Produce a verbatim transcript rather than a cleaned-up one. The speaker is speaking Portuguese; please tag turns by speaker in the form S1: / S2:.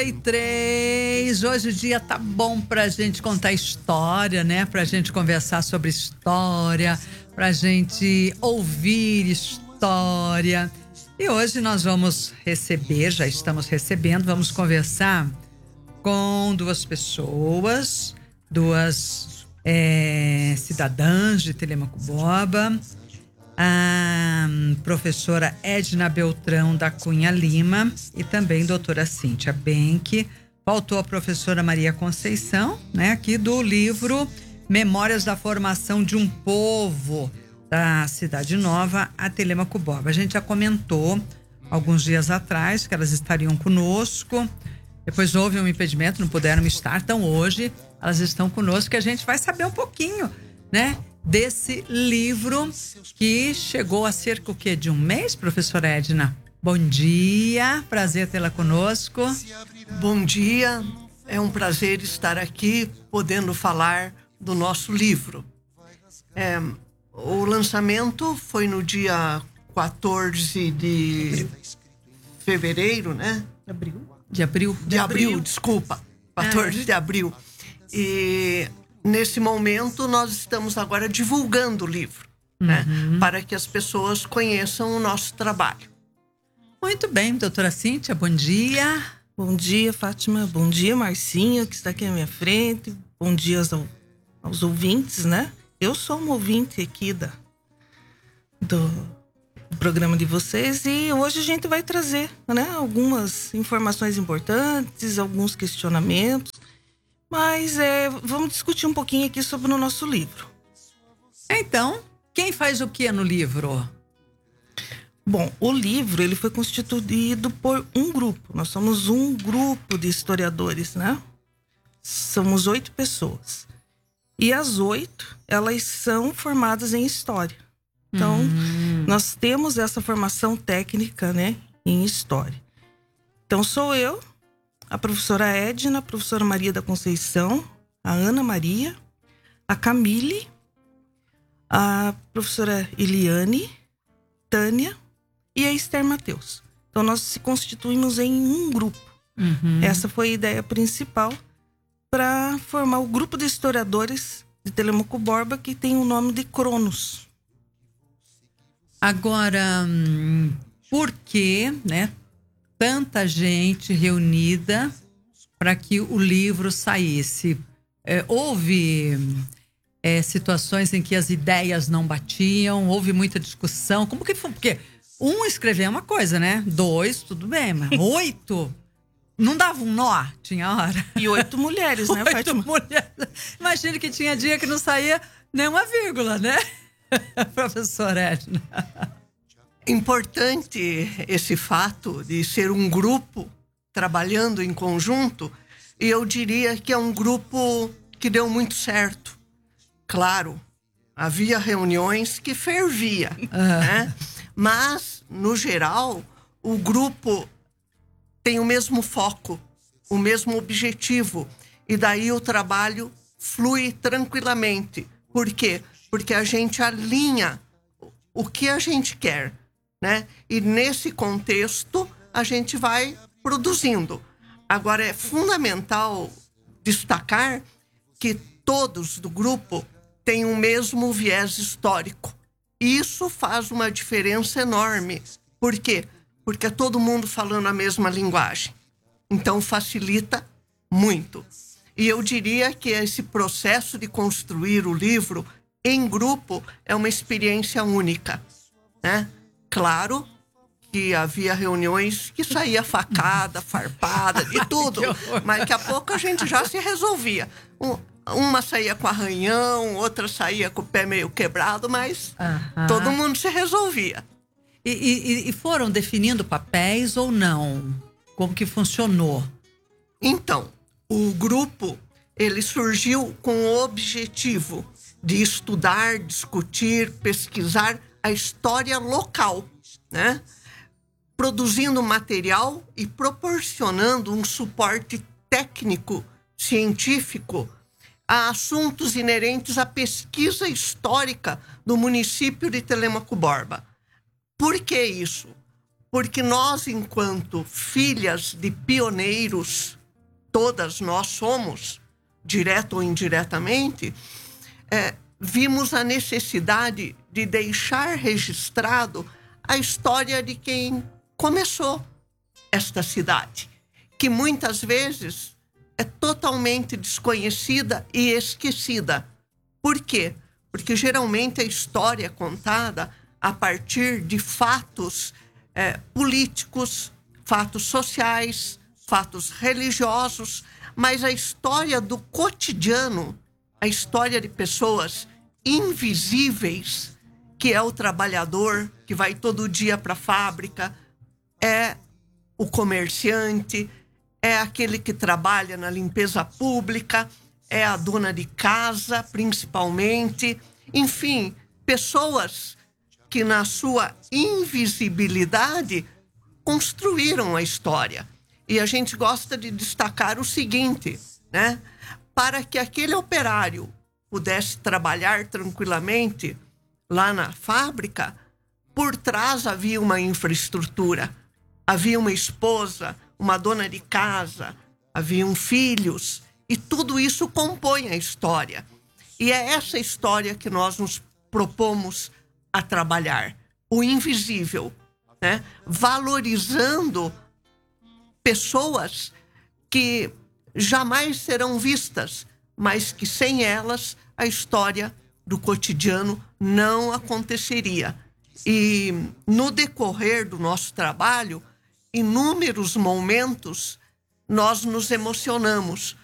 S1: e três. Hoje o dia tá bom pra gente contar história, né? Pra gente conversar sobre história, pra gente ouvir história. E hoje nós vamos receber, já estamos recebendo, vamos conversar com duas pessoas, duas é, cidadãs de Telemaco-Borba. A professora Edna Beltrão da Cunha Lima e também doutora Cíntia Benck. Faltou a professora Maria Conceição, né, aqui do livro Memórias da Formação de um Povo, da Cidade Nova a Telemaco-Borba. A gente já comentou alguns dias atrás que elas estariam conosco, depois houve um impedimento, não puderam estar, então hoje elas estão conosco e a gente vai saber um pouquinho, né, desse livro que chegou a cerca o quê? De um mês, professora Edna? Bom dia, prazer tê-la conosco.
S2: Bom dia, é um prazer estar aqui podendo falar do nosso livro. É, o lançamento foi no dia quatorze de fevereiro, né?
S1: Abril? De abril?
S2: De abril, desculpa, quatorze de abril. E nesse momento, nós estamos agora divulgando o livro, uhum, né? Para que as pessoas conheçam o nosso trabalho.
S1: Muito bem, doutora Cíntia, bom dia.
S3: Bom dia, Fátima. Bom dia, Marcinho, que está aqui à minha frente. Bom dia aos, aos ouvintes, né? Eu sou uma ouvinte aqui da, do, do programa de vocês e hoje a gente vai trazer, né, algumas informações importantes, alguns questionamentos. Mas é, vamos discutir um pouquinho aqui sobre o nosso livro.
S1: Então, quem faz o que no livro?
S3: Bom, o livro ele foi constituído por um grupo. Nós somos um grupo de historiadores, né? Somos oito pessoas. E as oito, elas são formadas em história. Então, hum. nós temos essa formação técnica, né, em história. Então, sou eu, a professora Edna, a professora Maria da Conceição, a Ana Maria, a Camille, a professora Eliane, Tânia e a Esther Mateus. Então, nós se constituímos em um grupo. Uhum. Essa foi a ideia principal para formar o grupo de historiadores de Telemaco-Borba, que tem o nome de Cronos.
S1: Agora, por que, né? Tanta gente reunida para que o livro saísse. É, houve é, situações em que as ideias não batiam, houve muita discussão. Como que foi? Porque um escrever é uma coisa, né? Dois, tudo bem, mas oito? Não dava um nó? Tinha hora.
S3: E oito mulheres, né,
S1: oito
S3: Fátima?
S1: mulheres. Imagina que tinha dia que não saía nenhuma vírgula, né? Professora Edna.
S2: Importante esse fato de ser um grupo trabalhando em conjunto, e eu diria que é um grupo que deu muito certo. Claro, havia reuniões que fervia, uhum, né? Mas, no geral, o grupo tem o mesmo foco, o mesmo objetivo, e daí o trabalho flui tranquilamente. Por quê? Porque a gente alinha o que a gente quer, né? E nesse contexto a gente vai produzindo. Agora é fundamental destacar que todos do grupo têm o mesmo viés histórico. Isso faz uma diferença enorme. Por quê? Porque é todo mundo falando a mesma linguagem. Então facilita muito. E eu diria que esse processo de construir o livro em grupo é uma experiência única, né? Claro que havia reuniões que saía facada, farpada, de tudo. Mas daqui a pouco a gente já se resolvia. Um, uma saía com arranhão, outra saía com o pé meio quebrado, mas uh-huh. todo mundo se resolvia.
S1: E, e, e foram definindo papéis ou não? Como que funcionou?
S2: Então, o grupo, ele surgiu com o objetivo de estudar, discutir, pesquisar a história local, né? Produzindo material e proporcionando um suporte técnico, científico, a assuntos inerentes à pesquisa histórica do município de Telemaco-Borba. Por que isso? porque nós, enquanto filhas de pioneiros, todas nós somos, direto ou indiretamente, é, vimos a necessidade de deixar registrado a história de quem começou esta cidade, que muitas vezes é totalmente desconhecida e esquecida. Por quê? Porque geralmente a história é contada a partir de fatos é, políticos, fatos sociais, fatos religiosos, mas a história do cotidiano, a história de pessoas invisíveis, que é o trabalhador que vai todo dia para a fábrica, é o comerciante, é aquele que trabalha na limpeza pública, é a dona de casa, principalmente. Enfim, pessoas que na sua invisibilidade construíram a história. E a gente gosta de destacar o seguinte, né? Para que aquele operário pudesse trabalhar tranquilamente lá na fábrica, por trás havia uma infraestrutura, havia uma esposa, uma dona de casa, haviam filhos, e tudo isso compõe a história. E é essa história que nós nos propomos a trabalhar, o invisível, né? Valorizando pessoas que jamais serão vistas, mas que sem elas a história do cotidiano não aconteceria. E no decorrer do nosso trabalho, inúmeros momentos nós nos emocionamos,